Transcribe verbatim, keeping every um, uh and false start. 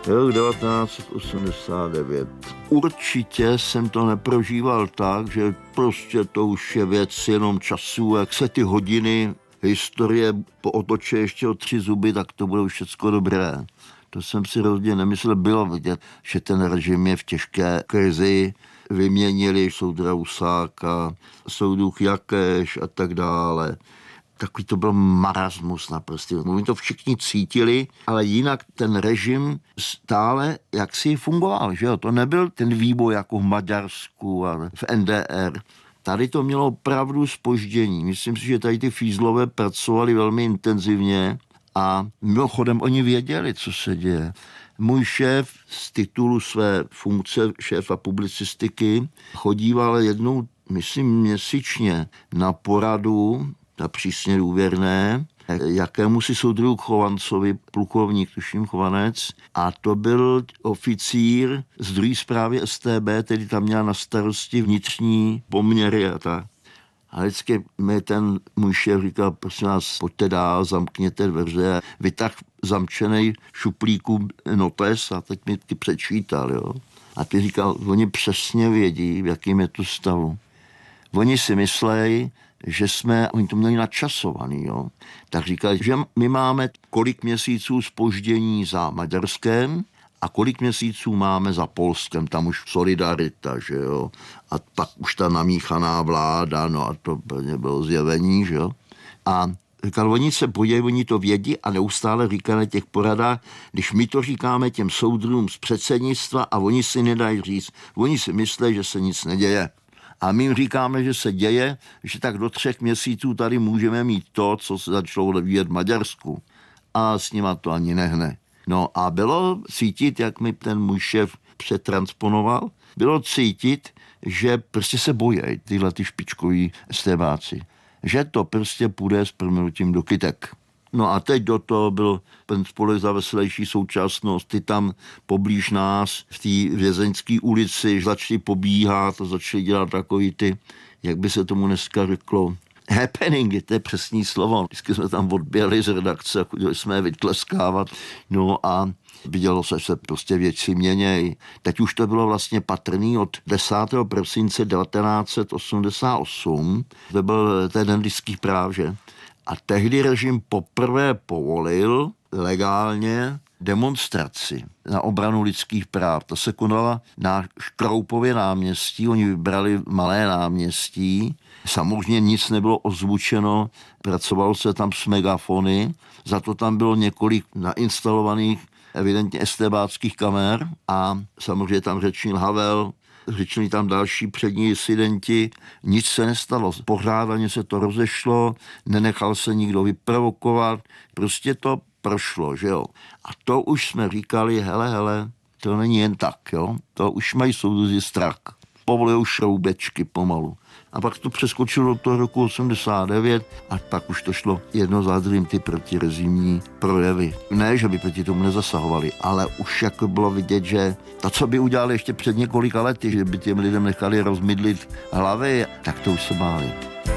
Rok devatenáct set osmdesát devět. Určitě jsem to neprožíval tak, že prostě to už je věc jenom času, jak se ty hodiny historie pootočí ještě o tři zuby, tak to bude už všecko dobré. To jsem si rozhodně nemyslel. Bylo vidět, že ten režim je v těžké krizi. Vyměnili soudra Husáka, soudruh Jakeš a tak dále. Takový to byl marasmus naprosto. Oni to všichni cítili, ale jinak ten režim stále jaksi fungoval. Že jo? To nebyl ten výboj jako v Maďarsku a v N D R. Tady to mělo opravdu zpoždění. Myslím si, že tady ty fízlové pracovali velmi intenzivně a mimochodem oni věděli, co se děje. Můj šéf z titulu své funkce šéfa publicistiky chodíval jednou, myslím, měsíčně na poradu, na přísně důvěrné, jakému si soudruhu Chovancovi, plukovník, tuším Chovanec, a to byl oficír z druhé zprávy S T B, který tam měl na starosti vnitřní poměry a tak. A vždycky mi ten můj šéf říkal, prosím vás, pojďte dál, zamkněte dveře. Vytah zamčenej šuplíku notes a teď mi ty přečítal, jo. A ty říkal, oni přesně vědí, v jakým je to stavu. Oni si myslejí, že jsme, oni to měli načasovaný, jo. Tak říkali, že my máme kolik měsíců zpoždění za Maďarskem a kolik měsíců máme za Polskem, tam už solidarita, že jo. A pak už ta namíchaná vláda, no a to bylo zjevení, že jo. A říkal, oni se bojí, oni to vědí a neustále říkají na těch poradách, když my to říkáme těm soudruhům z předsednictva a oni si nedají říct, oni si myslí, že se nic neděje. A my jim říkáme, že se děje, že tak do třech měsíců tady můžeme mít to, co se začalo vyvíjet v Maďarsku. A s nima to ani nehne. No a bylo cítit, jak mi ten můj šéf přetransponoval, bylo cítit, že prostě se bojí tyhle ty špičkoví estébáci. Že to prostě půjde s prominutím do kytek. No a teď do toho byl ten spolek za veselější současnost, ty tam poblíž nás v té vězeňské ulici začali pobíhat a začali dělat takový ty, jak by se tomu dneska řeklo, happeningy, to je přesný slovo. Vždycky jsme tam odběhli z redakce a chodili jsme je vytleskávat. No a vidělo se, že se prostě věci měnějí. Teď už to bylo vlastně patrný od desátého prosince devatenáct set osmdesát osm. To byl ten den lidských práv, že? A tehdy režim poprvé povolil legálně demonstraci na obranu lidských práv. To se konala na Škroupově náměstí, oni vybrali malé náměstí. Samozřejmě nic nebylo ozvučeno, pracovalo se tam s megafony, za to tam bylo několik nainstalovaných evidentně estébáckých kamer a samozřejmě tam řečnil Havel, řečnili tam další přední disidenti, nic se nestalo. Pořádaně se to rozešlo, nenechal se nikdo vyprovokovat, prostě to prošlo, že jo. A to už jsme říkali, hele, hele, to není jen tak, jo. To už mají soudruzi strach. Povolujou šroubečky pomalu. A pak to přeskočilo do toho roku osmdesát devět a pak už to šlo jedno za druhým ty protirezimní projevy. Ne, že by proti tomu nezasahovali, ale už jako bylo vidět, že to, co by udělali ještě před několika lety, že by těm lidem nechali rozmydlit hlavy, tak to už se báli.